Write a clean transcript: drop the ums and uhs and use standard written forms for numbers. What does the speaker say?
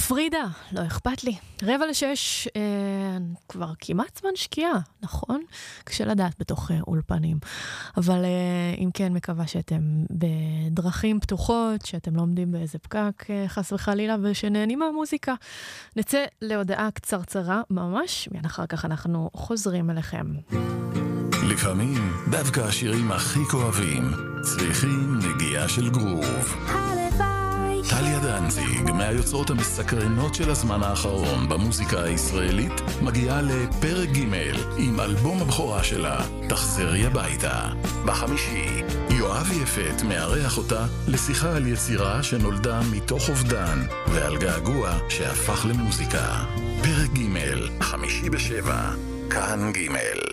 פרידה, לא אכפת לי. 5:45, כבר כמעט זמן שקיעה, נכון? קשה לדעת בתוך אולפנים. אבל אם כן, מקווה שאתם בדרכים פתוחות, שאתם לא עומדים באיזה פקק חס וחלילה, ושנהנים מהמוזיקה. נצא להודעה קצרצרה ממש, מיד אחר כך אנחנו חוזרים אליכם. לפעמים דווקא השירים הכי כואבים צריכים נגיעה של גרוב. טליה דנציג, מהיוצרות המסקרנות של הזמן האחרון במוזיקה הישראלית, מגיעה לפרק ג' עם אלבום הבכורה שלה, תחזרי הביתה. בחמישי, יואב יפת מארח אותה לשיחה על יצירה שנולדה מתוך אובדן ועל געגוע שהפך למוזיקה. פרק ג', 5:07, כאן ג'.